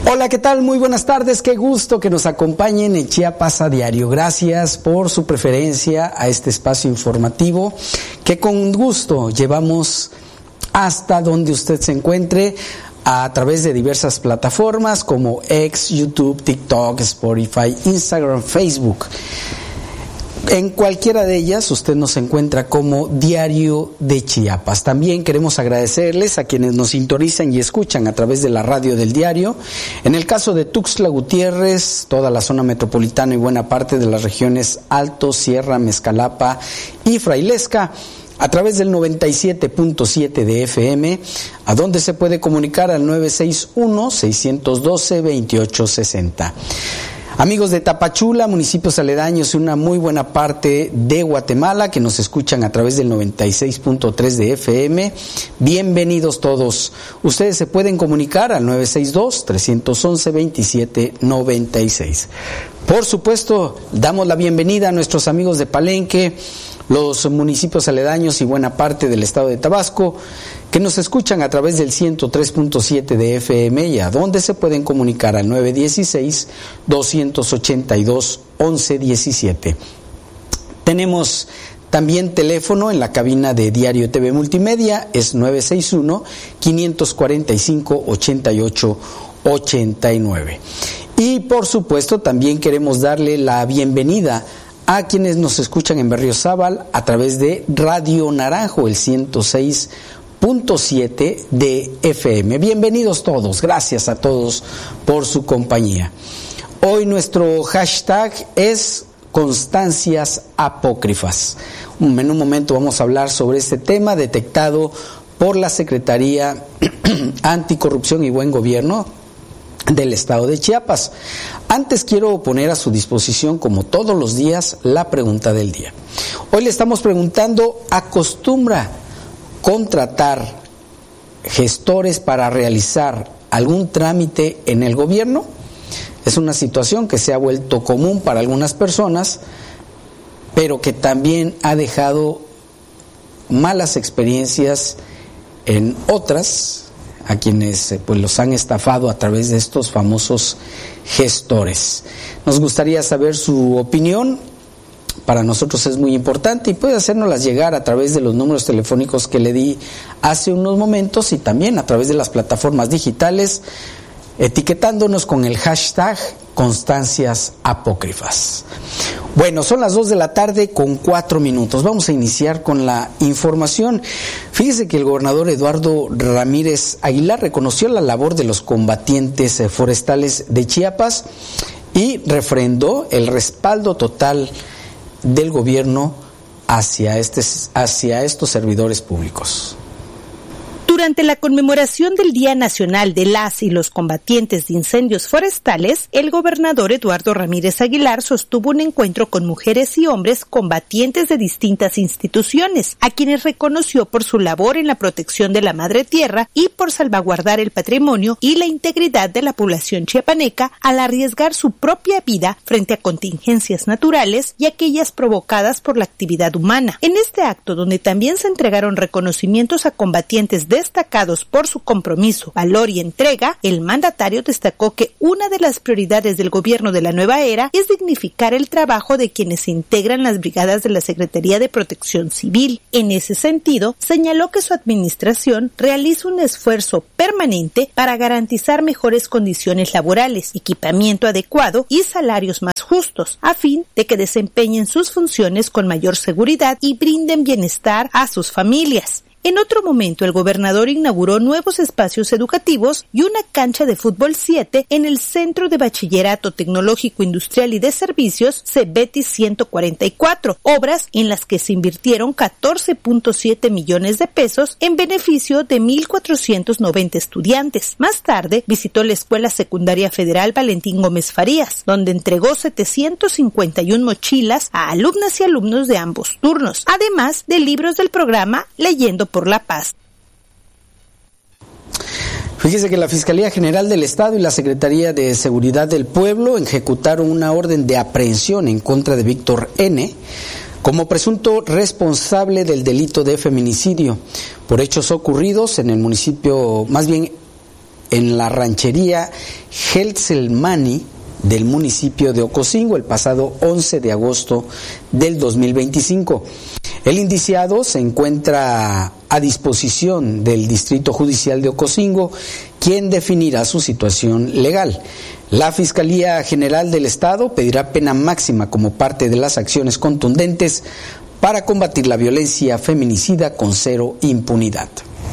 Hola, ¿qué tal? Muy buenas tardes, qué gusto que nos acompañen en Chiapas a Diario. Gracias por su preferencia a este espacio informativo que con gusto llevamos hasta donde usted se encuentre a través de diversas plataformas como X, YouTube, TikTok, Spotify, Instagram, Facebook. En cualquiera de ellas usted nos encuentra como Diario de Chiapas. También queremos agradecerles a quienes nos sintonizan y escuchan a través de la radio del diario. En el caso de Tuxtla Gutiérrez, toda la zona metropolitana y buena parte de las regiones Alto, Sierra, Mezcalapa y Frailesca, a través del 97.7 de FM, a donde se puede comunicar al 961-612-2860. Amigos de Tapachula, municipios aledaños y una muy buena parte de Guatemala que nos escuchan a través del 96.3 de FM, bienvenidos todos. Ustedes se pueden comunicar al 962-311-2796. Por supuesto, damos la bienvenida a nuestros amigos de Palenque, los municipios aledaños y buena parte del estado de Tabasco, que nos escuchan a través del 103.7 de FM y a donde se pueden comunicar al 916-282-1117. Tenemos también teléfono en la cabina de Diario TV Multimedia, es 961-545-8889. Y por supuesto también queremos darle la bienvenida a quienes nos escuchan en Berriozábal a través de Radio Naranjo, el 106.7 de FM. Bienvenidos todos, gracias a todos por su compañía. Hoy nuestro hashtag es Constancias Apócrifas. En un momento vamos a hablar sobre este tema detectado por la Secretaría Anticorrupción y Buen Gobierno del estado de Chiapas. Antes quiero poner a su disposición, como todos los días, la pregunta del día. Hoy le estamos preguntando, ¿acostumbra contratar gestores para realizar algún trámite en el gobierno? Es una situación que se ha vuelto común para algunas personas, pero que también ha dejado malas experiencias en otras, a quienes pues los han estafado a través de estos famosos gestores. Nos gustaría saber su opinión. Para nosotros es muy importante y puede hacérnoslas llegar a través de los números telefónicos que le di hace unos momentos y también a través de las plataformas digitales, etiquetándonos con el hashtag Constancias Apócrifas. Bueno, son las 2 de la tarde con 4 minutos. Vamos a iniciar con la información. Fíjese que el gobernador Eduardo Ramírez Aguilar reconoció la labor de los combatientes forestales de Chiapas y refrendó el respaldo total del gobierno hacia estos servidores públicos. Durante la conmemoración del Día Nacional de las y los Combatientes de Incendios Forestales, el gobernador Eduardo Ramírez Aguilar sostuvo un encuentro con mujeres y hombres combatientes de distintas instituciones, a quienes reconoció por su labor en la protección de la madre tierra y por salvaguardar el patrimonio y la integridad de la población chiapaneca al arriesgar su propia vida frente a contingencias naturales y aquellas provocadas por la actividad humana. En este acto, donde también se entregaron reconocimientos a combatientes destacados por su compromiso, valor y entrega, el mandatario destacó que una de las prioridades del gobierno de la nueva era es dignificar el trabajo de quienes integran las brigadas de la Secretaría de Protección Civil. En ese sentido, señaló que su administración realiza un esfuerzo permanente para garantizar mejores condiciones laborales, equipamiento adecuado y salarios más justos, a fin de que desempeñen sus funciones con mayor seguridad y brinden bienestar a sus familias. En otro momento, el gobernador inauguró nuevos espacios educativos y una cancha de fútbol 7 en el Centro de Bachillerato Tecnológico Industrial y de Servicios CEBETI 144, obras en las que se invirtieron 14.7 millones de pesos en beneficio de 1,490 estudiantes. Más tarde, visitó la Escuela Secundaria Federal Valentín Gómez Farías, donde entregó 751 mochilas a alumnas y alumnos de ambos turnos, además de libros del programa Leyendo por la Paz. Fíjese que la Fiscalía General del Estado y la Secretaría de Seguridad del Pueblo ejecutaron una orden de aprehensión en contra de Víctor N. como presunto responsable del delito de feminicidio por hechos ocurridos en el municipio, más bien en la ranchería Gelselmani del municipio de Ocosingo el pasado 11 de agosto del 2025. El indiciado se encuentra a disposición del Distrito Judicial de Ocosingo, quien definirá su situación legal. La Fiscalía General del Estado pedirá pena máxima como parte de las acciones contundentes para combatir la violencia feminicida con cero impunidad.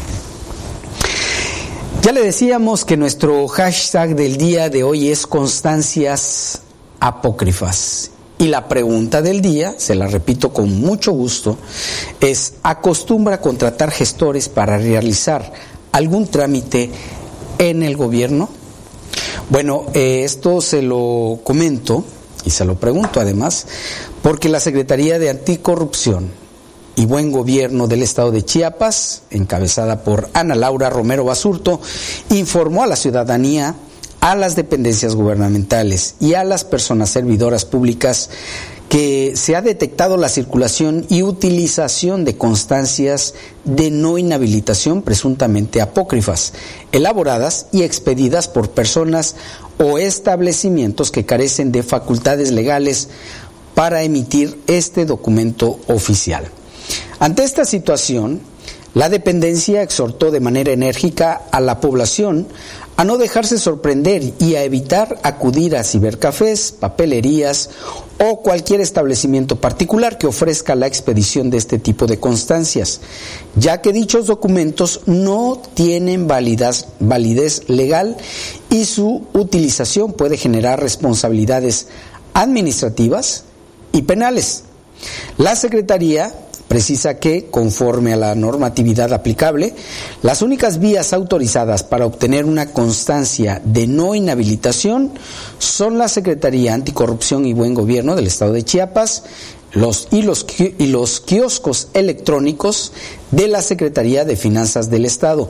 Ya le decíamos que nuestro hashtag del día de hoy es constancias apócrifas. Y la pregunta del día, se la repito con mucho gusto, es: ¿acostumbra contratar gestores para realizar algún trámite en el gobierno? Bueno, esto se lo comento y se lo pregunto además porque la Secretaría de Anticorrupción y Buen Gobierno del Estado de Chiapas, encabezada por Ana Laura Romero Basurto, informó a la ciudadanía, a las dependencias gubernamentales y a las personas servidoras públicas que se ha detectado la circulación y utilización de constancias de no inhabilitación presuntamente apócrifas, elaboradas y expedidas por personas o establecimientos que carecen de facultades legales para emitir este documento oficial. Ante esta situación, la dependencia exhortó de manera enérgica a la población a no dejarse sorprender y a evitar acudir a cibercafés, papelerías o cualquier establecimiento particular que ofrezca la expedición de este tipo de constancias, ya que dichos documentos no tienen validez legal y su utilización puede generar responsabilidades administrativas y penales. La Secretaría precisa que, conforme a la normatividad aplicable, las únicas vías autorizadas para obtener una constancia de no inhabilitación son la Secretaría Anticorrupción y Buen Gobierno del Estado de Chiapas, los kioscos electrónicos de la Secretaría de Finanzas del Estado.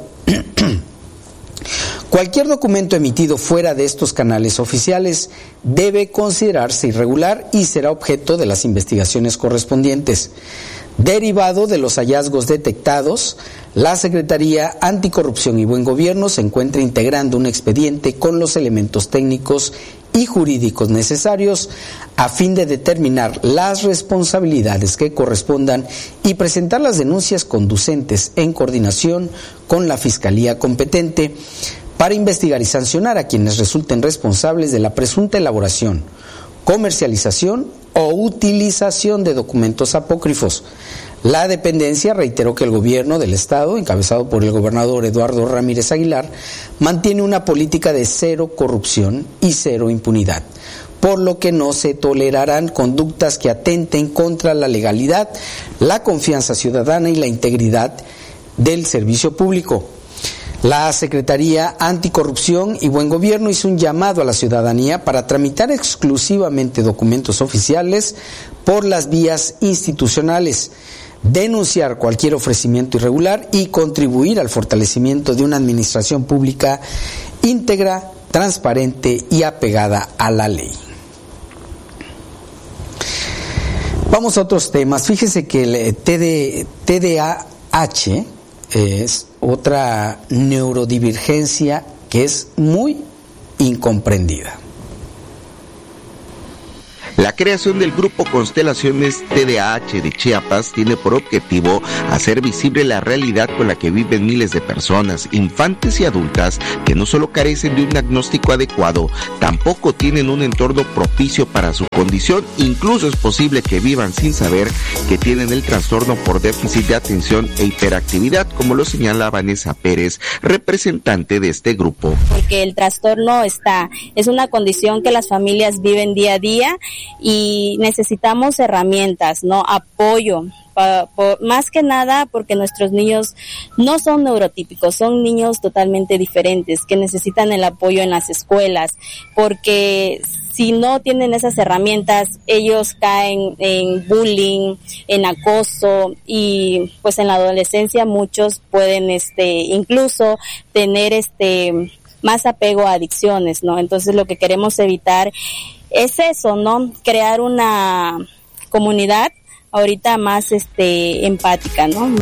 Cualquier documento emitido fuera de estos canales oficiales debe considerarse irregular y será objeto de las investigaciones correspondientes. Derivado de los hallazgos detectados, la Secretaría Anticorrupción y Buen Gobierno se encuentra integrando un expediente con los elementos técnicos y jurídicos necesarios a fin de determinar las responsabilidades que correspondan y presentar las denuncias conducentes en coordinación con la Fiscalía competente para investigar y sancionar a quienes resulten responsables de la presunta elaboración, comercialización o utilización de documentos apócrifos. La dependencia reiteró que el gobierno del Estado, encabezado por el gobernador Eduardo Ramírez Aguilar, mantiene una política de cero corrupción y cero impunidad, por lo que no se tolerarán conductas que atenten contra la legalidad, la confianza ciudadana y la integridad del servicio público. La Secretaría Anticorrupción y Buen Gobierno hizo un llamado a la ciudadanía para tramitar exclusivamente documentos oficiales por las vías institucionales, denunciar cualquier ofrecimiento irregular y contribuir al fortalecimiento de una administración pública íntegra, transparente y apegada a la ley. Vamos a otros temas. Fíjese que el TDAH es otra neurodivergencia que es muy incomprendida. La creación del grupo Constelaciones TDAH de Chiapas tiene por objetivo hacer visible la realidad con la que viven miles de personas, infantes y adultas, que no solo carecen de un diagnóstico adecuado, tampoco tienen un entorno propicio para su condición. Incluso es posible que vivan sin saber que tienen el trastorno por déficit de atención e hiperactividad, como lo señala Vanessa Pérez, representante de este grupo. Porque el trastorno es una condición que las familias viven día a día y necesitamos herramientas, ¿no? Apoyo, más que nada porque nuestros niños no son neurotípicos, son niños totalmente diferentes que necesitan el apoyo en las escuelas, porque si no tienen esas herramientas, ellos caen en bullying, en acoso, y pues en la adolescencia muchos pueden incluso tener más apego a adicciones, ¿no? Entonces lo que queremos evitar es eso, ¿no? Crear una comunidad ahorita más empática, ¿no?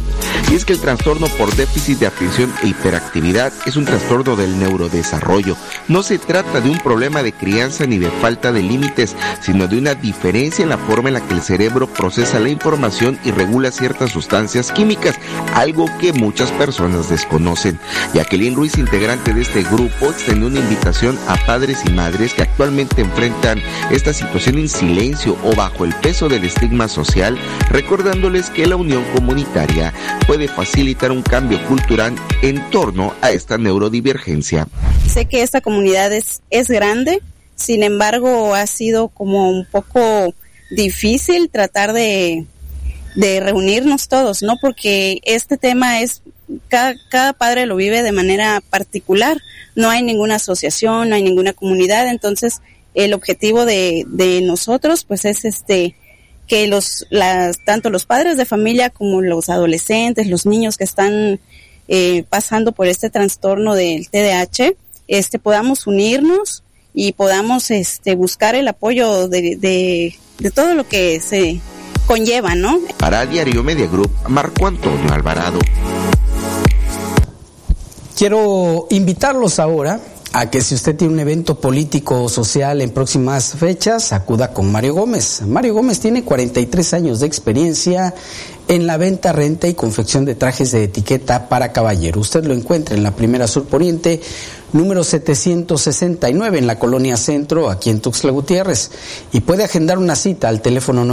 Y es que el trastorno por déficit de atención e hiperactividad es un trastorno del neurodesarrollo. No se trata de un problema de crianza ni de falta de límites, sino de una diferencia en la forma en la que el cerebro procesa la información y regula ciertas sustancias químicas, algo que muchas personas desconocen. Jacqueline Ruiz, integrante de este grupo, extendió una invitación a padres y madres que actualmente enfrentan esta situación en silencio o bajo el peso del estigma social, recordándoles que la unión comunitaria puede facilitar un cambio cultural en torno a esta neurodivergencia. Sé que esta comunidad es grande, sin embargo ha sido como un poco difícil tratar de reunirnos todos, ¿no? Porque este tema es, cada padre lo vive de manera particular, no hay ninguna asociación, no hay ninguna comunidad, entonces el objetivo de nosotros pues es que tanto los padres de familia como los adolescentes, los niños que están pasando por este trastorno del TDAH, podamos unirnos y podamos buscar el apoyo de todo lo que se conlleva, ¿no? Para Diario Media Group, Marco Antonio Alvarado. Quiero invitarlos ahora a que si usted tiene un evento político o social en próximas fechas, acuda con Mario Gómez. Mario Gómez tiene 43 años de experiencia en la venta, renta y confección de trajes de etiqueta para caballero. Usted lo encuentra en la Primera Sur Poniente, número 769, en la Colonia Centro, aquí en Tuxtla Gutiérrez. Y puede agendar una cita al teléfono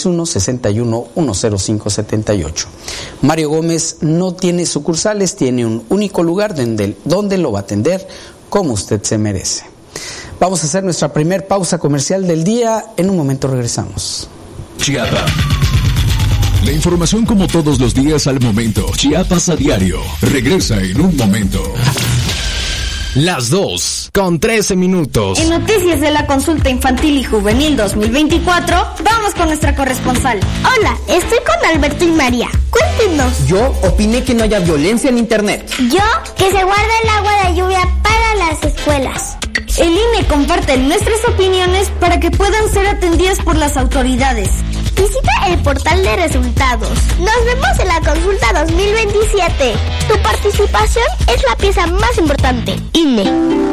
961-61-10578. Mario Gómez no tiene sucursales, tiene un único lugar donde lo va a atender como usted se merece. Vamos a hacer nuestra primer pausa comercial del día. En un momento regresamos. Chiapas. La información como todos los días al momento. Chiapas a diario. Regresa en un momento. Las 2:13. En noticias de la consulta infantil y juvenil 2024, vamos con nuestra corresponsal. Hola, estoy con Alberto y María. Cuéntenos. Yo opiné que no haya violencia en internet. Yo, que se guarde el agua de lluvia para las escuelas. El INE comparte nuestras opiniones para que puedan ser atendidas por las autoridades. Visita el portal de resultados. Nos vemos en la consulta 2027. Tu participación es la pieza más importante. INE.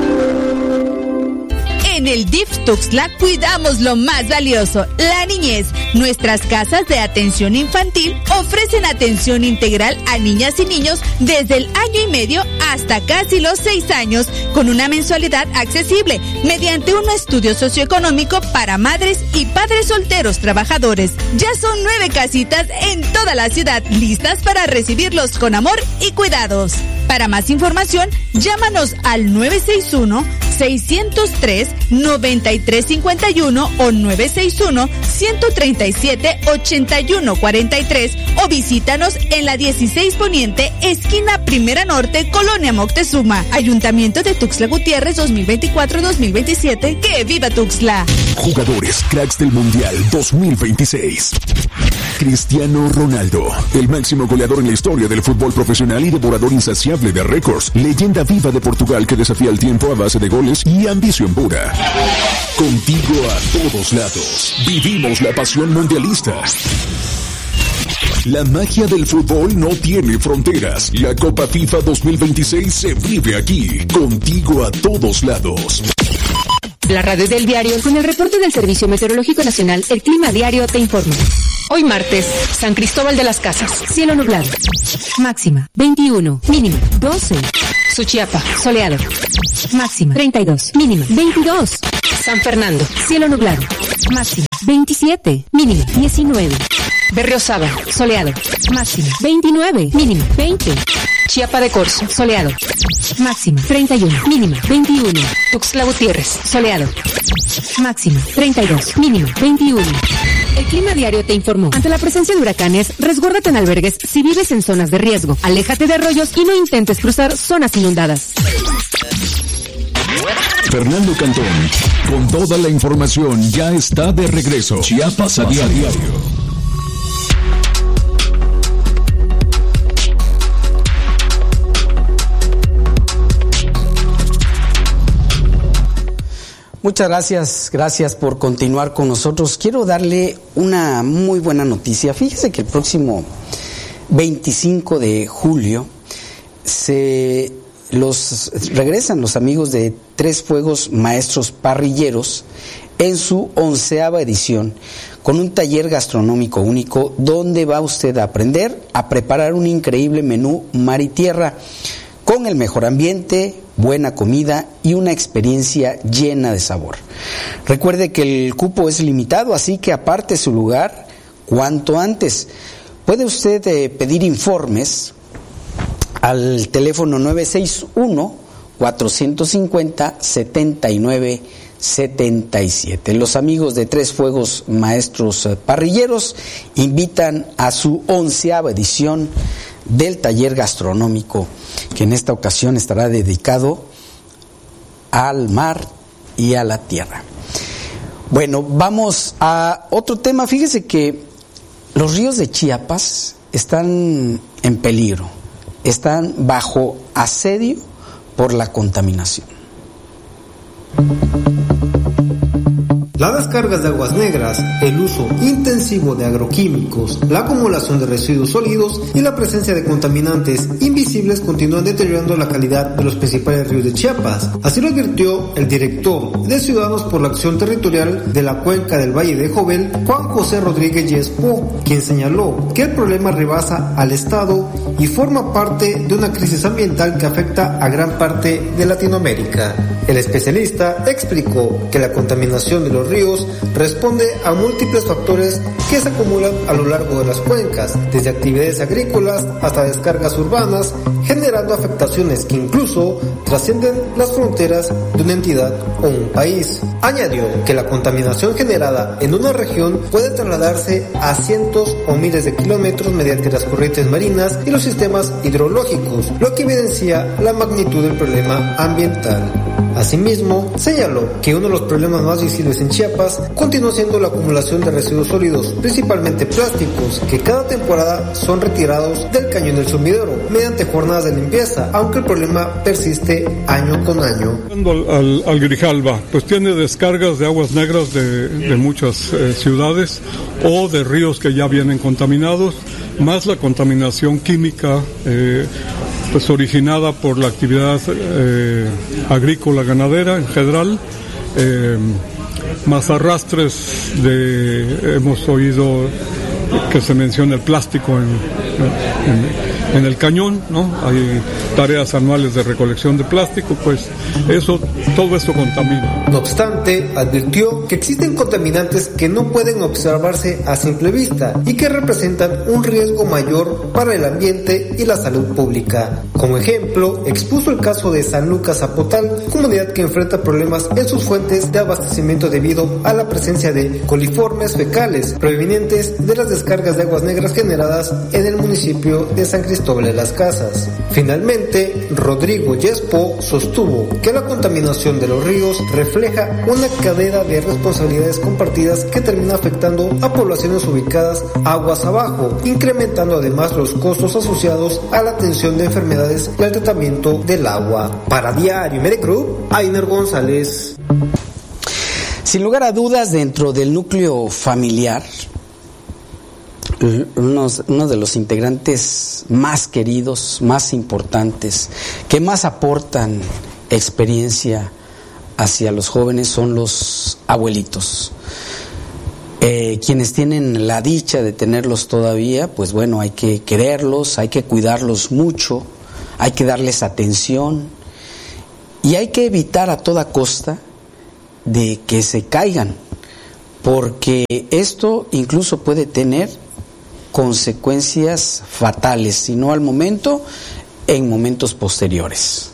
En el DIF Tuxtla cuidamos lo más valioso, la niñez. Nuestras casas de atención infantil ofrecen atención integral a niñas y niños desde el año y medio hasta casi los 6 años, con una mensualidad accesible, mediante un estudio socioeconómico para madres y padres solteros trabajadores. Ya son 9 casitas en toda la ciudad, listas para recibirlos con amor y cuidados. Para más información, llámanos al 961-603-9351 o 961-137-8143 o visítanos en la 16 Poniente, esquina Primera Norte, Colonia Moctezuma. Ayuntamiento de Tuxtla Gutiérrez 2024-2027. ¡Que viva Tuxtla! Jugadores cracks del Mundial 2026. Cristiano Ronaldo, el máximo goleador en la historia del fútbol profesional y devorador insaciable de récords. Leyenda viva de Portugal que desafía el tiempo a base de goles y ambición pura. Contigo a todos lados. Vivimos la pasión mundialista. La magia del fútbol no tiene fronteras. La Copa FIFA 2026 se vive aquí. Contigo a todos lados. La radio del diario, con el reporte del Servicio Meteorológico Nacional, el Clima Diario te informa. Hoy martes, San Cristóbal de las Casas, cielo nublado. Máxima, 21. Mínima, 12. Suchiapa, soleado. Máxima, 32. Mínima, 22. San Fernando, cielo nublado. Máxima, 27. Mínima, 19. Berriozábal, soleado. Máxima, 29. Mínima, 20. Chiapa de Corzo, soleado. Máxima, 31. Mínima, 21. Tuxtla Gutiérrez, soleado. Máxima, 32. Mínima, 21. El Clima Diario te informó. Ante la presencia de huracanes, resguárdate en albergues si vives en zonas de riesgo. Aléjate de arroyos y no intentes cruzar zonas inundadas. Fernando Cantón, con toda la información, ya está de regreso. Chiapas a diario. Muchas gracias por continuar con nosotros. Quiero darle una muy buena noticia. Fíjese que el próximo 25 de julio regresan los amigos de Tres Fuegos Maestros Parrilleros en su 11ª edición, con un taller gastronómico único donde va usted a aprender a preparar un increíble menú mar y tierra, con el mejor ambiente, buena comida y una experiencia llena de sabor. Recuerde que el cupo es limitado, así que aparte su lugar cuanto antes. Puede usted pedir informes al teléfono 961-450-7977. Los amigos de Tres Fuegos Maestros Parrilleros invitan a su 11ª edición del taller gastronómico, que en esta ocasión estará dedicado al mar y a la tierra. Bueno, vamos a otro tema. Fíjese que los ríos de Chiapas están en peligro, están bajo asedio por la contaminación. Las descargas de aguas negras, el uso intensivo de agroquímicos, la acumulación de residuos sólidos y la presencia de contaminantes invisibles continúan deteriorando la calidad de los principales ríos de Chiapas. Así lo advirtió el director de Ciudadanos por la Acción Territorial de la Cuenca del Valle de Jovel, Juan José Rodríguez Yespo, quien señaló que el problema rebasa al Estado y forma parte de una crisis ambiental que afecta a gran parte de Latinoamérica. El especialista explicó que la contaminación de los ríos responde a múltiples factores que se acumulan a lo largo de las cuencas, desde actividades agrícolas hasta descargas urbanas, generando afectaciones que incluso trascienden las fronteras de una entidad o un país. Añadió que la contaminación generada en una región puede trasladarse a cientos o miles de kilómetros mediante las corrientes marinas y los sistemas hidrológicos, lo que evidencia la magnitud del problema ambiental. Asimismo, señaló que uno de los problemas más visibles en Chiapas continúa siendo la acumulación de residuos sólidos, principalmente plásticos, que cada temporada son retirados del cañón del sumidero mediante jornadas de limpieza, aunque el problema persiste año con año. Al Grijalba, pues tiene descargas de aguas negras de muchas ciudades o de ríos que ya vienen contaminados, más la contaminación química pues originada por la actividad agrícola ganadera en general, más arrastres hemos oído que se menciona el plástico en el cañón, ¿no? Hay tareas anuales de recolección de plástico, pues todo esto contamina. No obstante, advirtió que existen contaminantes que no pueden observarse a simple vista y que representan un riesgo mayor para el ambiente y la salud pública. Como ejemplo, expuso el caso de San Lucas Zapotal, comunidad que enfrenta problemas en sus fuentes de abastecimiento debido a la presencia de coliformes fecales provenientes de las descargas de aguas negras generadas en el municipio de San Cristóbal de las Casas. Finalmente, Rodrigo Yespo sostuvo que la contaminación de los ríos refleja una cadena de responsabilidades compartidas que termina afectando a poblaciones ubicadas aguas abajo, incrementando además los costos asociados a la atención de enfermedades y al tratamiento del agua. Para Diario Media Group, Ainer González. Sin lugar a dudas, dentro del núcleo familiar, uno de los integrantes más queridos, más importantes, que más aportan experiencia hacia los jóvenes son los abuelitos. Quienes tienen la dicha de tenerlos todavía, pues bueno, hay que quererlos, hay que cuidarlos mucho, hay que darles atención y hay que evitar a toda costa de que se caigan, porque esto incluso puede tener consecuencias fatales, si no al momento, en momentos posteriores.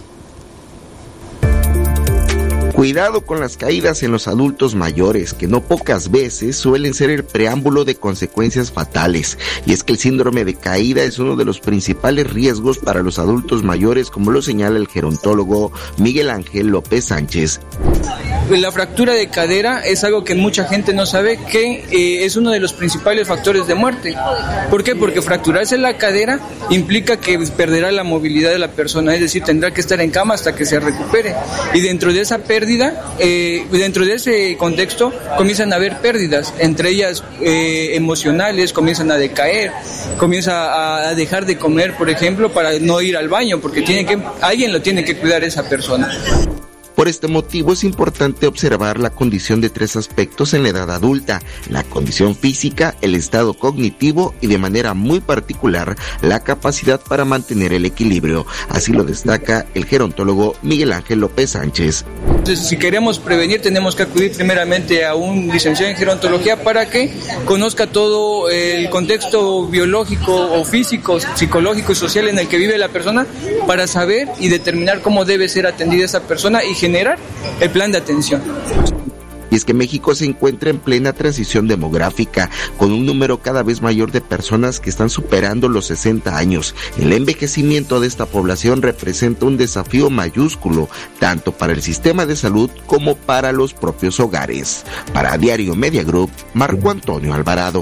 Cuidado con las caídas en los adultos mayores, que no pocas veces suelen ser el preámbulo de consecuencias fatales. Y es que el síndrome de caída es uno de los principales riesgos para los adultos mayores, como lo señala el gerontólogo Miguel Ángel López Sánchez. La fractura de cadera es algo que mucha gente no sabe, que es uno de los principales factores de muerte. ¿Por qué? Porque fracturarse la cadera implica que perderá la movilidad de la persona, es decir, tendrá que estar en cama hasta que se recupere. Y dentro de esa pérdida, dentro de ese contexto, comienzan a haber pérdidas, entre ellas emocionales, comienzan a decaer, comienza a dejar de comer, por ejemplo, para no ir al baño, porque alguien lo tiene que cuidar esa persona. Por este motivo es importante observar la condición de 3 aspectos en la edad adulta: la condición física, el estado cognitivo y de manera muy particular la capacidad para mantener el equilibrio. Así lo destaca el gerontólogo Miguel Ángel López Sánchez. Entonces, si queremos prevenir, tenemos que acudir primeramente a un licenciado en gerontología para que conozca todo el contexto biológico o físico, psicológico y social en el que vive la persona, para saber y determinar cómo debe ser atendida esa persona y generar el plan de atención. Y es que México se encuentra en plena transición demográfica, con un número cada vez mayor de personas que están superando los 60 años. El envejecimiento de esta población representa un desafío mayúsculo, tanto para el sistema de salud como para los propios hogares. Para Diario Media Group, Marco Antonio Alvarado.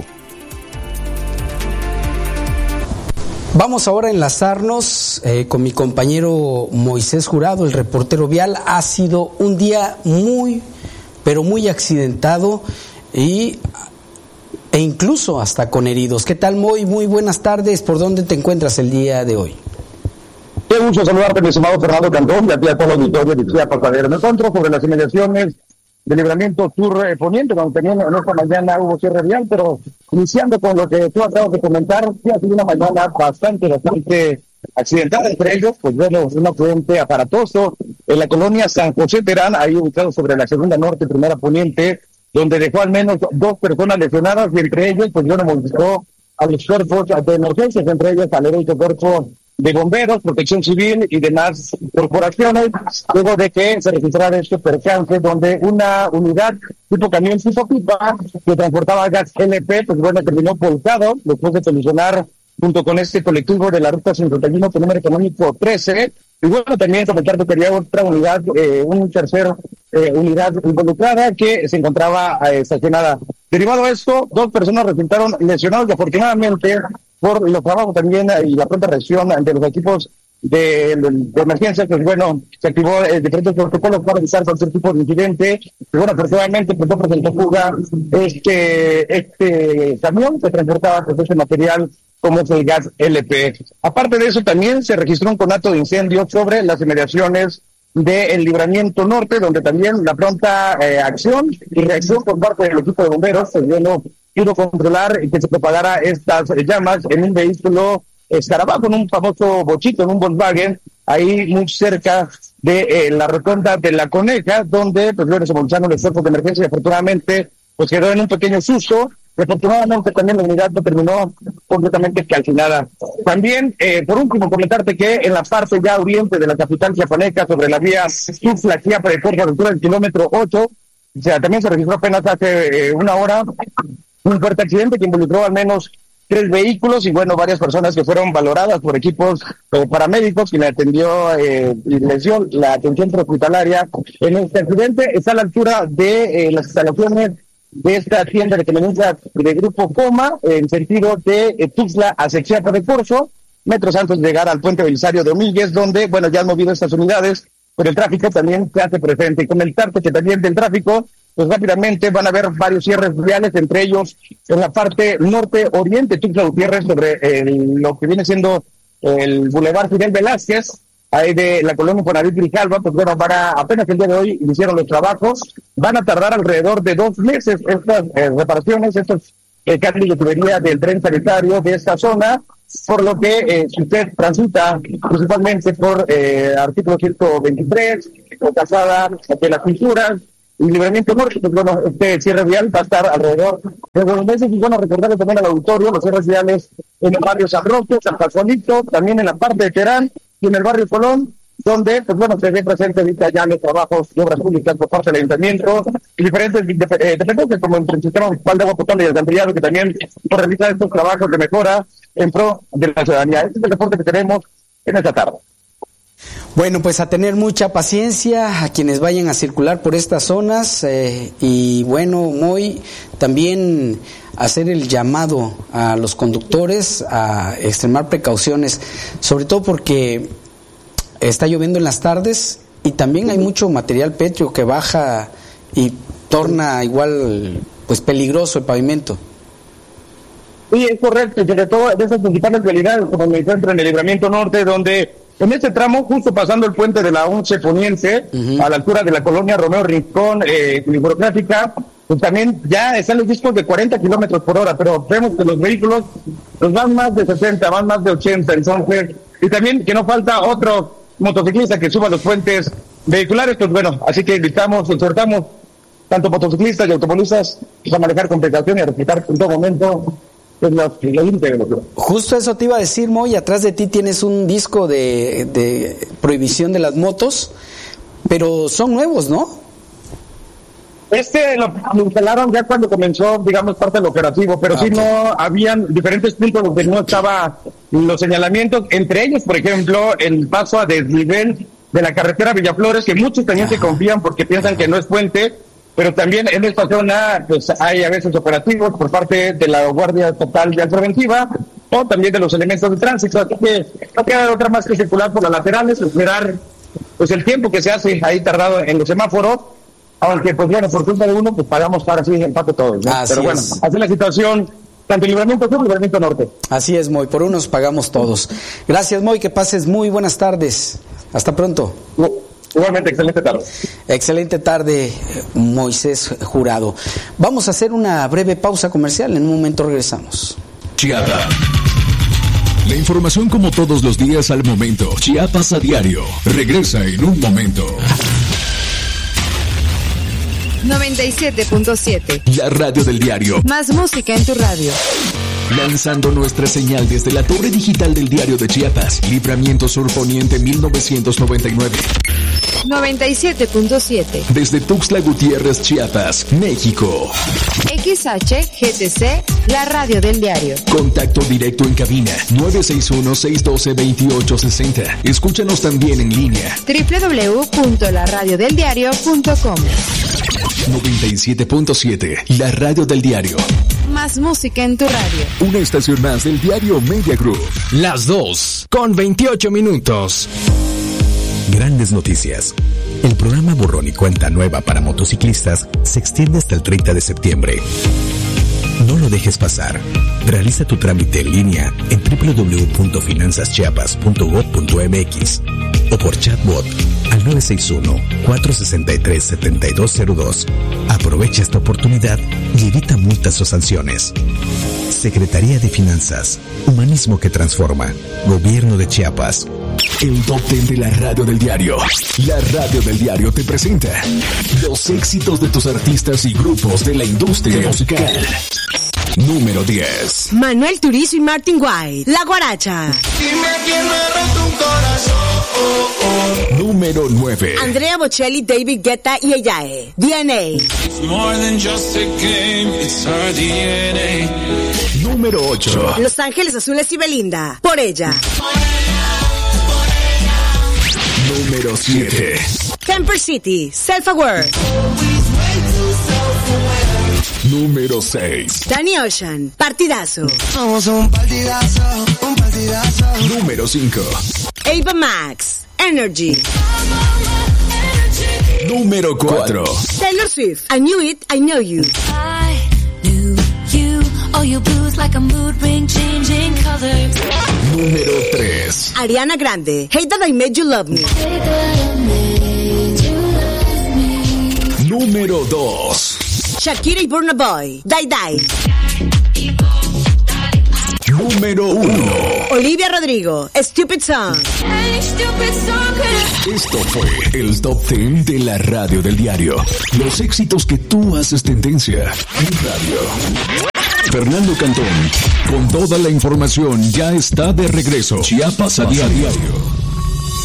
Vamos ahora a enlazarnos con mi compañero Moisés Jurado, el reportero vial. Ha sido un día pero muy accidentado e incluso hasta con heridos. ¿Qué tal, Moy? Muy buenas tardes. ¿Por dónde te encuentras el día de hoy? Qué gusto saludarte, mi estimado Fernando Cantón, y a ti a todo el auditorio de Chiapas. Me encuentro sobre las inmediaciones de Libramiento Sur Poniente, donde también en esta mañana hubo cierre vial, pero iniciando con lo que tú acabas de comentar, sí ha sido una mañana bastante accidentada, entre ellos, pues bueno, un accidente aparatoso en la colonia San José Terán, ahí ubicado sobre la segunda norte, primera poniente, donde dejó al menos 2 personas lesionadas, y entre ellos, pues bueno, movilizó a los cuerpos de emergencias, entre ellos al heroico cuerpo de bomberos, protección civil y demás corporaciones, luego de que se registrara este percance donde una unidad tipo camión tipo pipa que transportaba gas LP, pues bueno, terminó volcado después de colisionar junto con este colectivo de la ruta 51 con número económico 13. Y bueno, también comentar que había otra unidad, una tercera unidad involucrada que se encontraba estacionada. Derivado de esto, 2 personas resultaron lesionadas y afortunadamente por los trabajos también y la pronta reacción de los equipos de emergencia, pues bueno, se activó diferentes protocolos para evitar cualquier tipo de incidente. Y bueno, afortunadamente pues no presentó fuga este camión que transportaba pues ese material como es el gas LP. Aparte de eso, también se registró un conato de incendio sobre las inmediaciones del Libramiento Norte, donde también la pronta acción y reacción por parte del equipo de bomberos pues bueno, pudo controlar que se propagara estas llamas en un vehículo escarabajo, en un famoso bochito, en un Volkswagen, ahí muy cerca de la rotonda de La Coneja, donde pues bueno, se movilizaron los cuerpos de emergencia y afortunadamente pues quedó en un pequeño susto. Afortunadamente también la unidad no terminó completamente calcinada. También, por último, comentarte que en la parte ya oriente de la capital chiapaneca, sobre la vía Tuxtla-Chiapa de Corzo, altura del kilómetro 8, o sea, también se registró apenas hace una hora un fuerte accidente que involucró al menos 3 vehículos y bueno, varias personas que fueron valoradas por equipos paramédicos, quien atendió y les dio la atención hospitalaria. En este accidente está a la altura de las instalaciones de esta tienda de conveniencia de Grupo Coma, en sentido de Tuxtla hacia Chiapa de Corzo, metros antes de llegar al puente Belisario Domínguez, donde, bueno, ya han movido estas unidades, pero el tráfico también se hace presente. Y comentarte que también del tráfico, pues rápidamente van a haber varios cierres viales, entre ellos en la parte norte-oriente, Tuxtla Gutiérrez, sobre lo que viene siendo el Boulevard Fidel Velázquez, ahí de la colonia Infonavit Grijalva, pues bueno, apenas el día de hoy iniciaron los trabajos, van a tardar alrededor de 2 meses estas reparaciones, estos cambios de tubería del tren sanitario de esta zona, por lo que si usted transita principalmente por artículo 123, o Calzada de las Pinturas, y Libramiento Norte, pues bueno, este cierre vial va a estar alrededor de 2 meses. Y bueno, recordarle también al auditorio los cierres viales en el barrio San Roque, San Pascualito, también en la parte de Terán y en el barrio Colón, donde, pues bueno, se ve presente ahorita ya los trabajos de obras públicas por parte del ayuntamiento y diferentes dependencias como el sistema municipal de agua potable y alcantarillado, que también realiza estos trabajos de mejora en pro de la ciudadanía. Este es el reporte que tenemos en esta tarde. Bueno, pues a tener mucha paciencia a quienes vayan a circular por estas zonas y bueno, Moy, también hacer el llamado a los conductores a extremar precauciones, sobre todo porque está lloviendo en las tardes y también hay mucho material pétreo que baja y torna igual pues peligroso el pavimento. Sí, es correcto, y sobre todo de esas principales realidades, como me encuentro en el Libramiento Norte, donde en este tramo, justo pasando el puente de la 11 Poniente, a la altura de la colonia Romeo Rincón, burocrática, pues también ya están los discos de 40 kilómetros por hora, pero vemos que los vehículos pues van más de 60, van más de 80, entonces, y también que no falta otro motociclista que suba los puentes vehiculares, pues bueno, así que invitamos, exhortamos tanto motociclistas y automovilistas a manejar con precaución y a respetar en todo momento pues los límites de velocidad. Justo eso te iba a decir, Moy, atrás de ti tienes un disco de prohibición de las motos, pero son nuevos, ¿no? Lo instalaron ya cuando comenzó, digamos, parte del operativo, pero sí no habían diferentes puntos donde no estaba los señalamientos, entre ellos, por ejemplo, el paso a desnivel de la carretera Villaflores, que muchos también se confían porque piensan que no es puente, pero también en esta zona pues hay a veces operativos por parte de la Guardia Estatal Vial Preventiva o también de los elementos de tránsito, así que no queda otra más que circular por las laterales, esperar pues el tiempo que se hace ahí tardado en los semáforos, aunque pues bueno, por culpa de uno pues pagamos para así empate todos, ¿no? Pero bueno, así es la situación tanto el Libramiento Sur como el Libramiento Norte. Así es, Moy, por unos pagamos todos. Gracias, Moy, que pases muy buenas tardes. Hasta pronto. Igualmente, excelente tarde. Excelente tarde, Moisés Jurado. Vamos a hacer una breve pausa comercial. En un momento regresamos. Chiapas. La información como todos los días al momento. Chiapas a diario. Regresa en un momento. 97.7. La radio del diario. Más música en tu radio. Lanzando nuestra señal desde la torre digital del diario de Chiapas. Libramiento Sur Poniente 1999. 97.7. Desde Tuxtla Gutiérrez, Chiapas, México. XHGTC, la radio del diario. Contacto directo en cabina 961-612-2860. Escúchanos también en línea. www.laradiodeldiario.com. 97.7, la radio del diario. Más música en tu radio. Una estación más del diario Media Group. Las 2:28. Grandes noticias. El programa Borrón y Cuenta Nueva para motociclistas se extiende hasta el 30 de septiembre. No lo dejes pasar. Realiza tu trámite en línea en www.finanzaschiapas.gov.mx o por chatbot al 961-463-7202. Aprovecha esta oportunidad y evita multas o sanciones. Secretaría de Finanzas, humanismo que transforma. Gobierno de Chiapas. El top 10 de la radio del diario. La radio del diario te presenta los éxitos de tus artistas y grupos de la industria musical. Número 10. Manuel Turizo y Martin White, La Guaracha. Dime quién me rompe un corazón. Número 9. Andrea Bocelli, David Guetta y Eyae, DNA. It's more than just a game, it's our DNA. Número 8. Los Ángeles Azules y Belinda, Por Ella. Número 7. Temper City, Self Aware. Número 6. Danny Ocean, Partidazo. Somos un partidazo, un partidazo. Número 5. Ava Max, Energy. Número 4. Taylor Swift, I Knew It, I Know You. I knew you, all your blues like a mood ring changing colors. Número 3. Ariana Grande, Hate That I Made You Love Me. Número 2. Shakira y Burna Boy, Die Die. Número 1. Olivia Rodrigo, Stupid Song. Esto fue el Top 10 de la radio del diario. Los éxitos que tú haces tendencia en radio. Fernando Cantón, con toda la información, ya está de regreso. Chiapas a diario.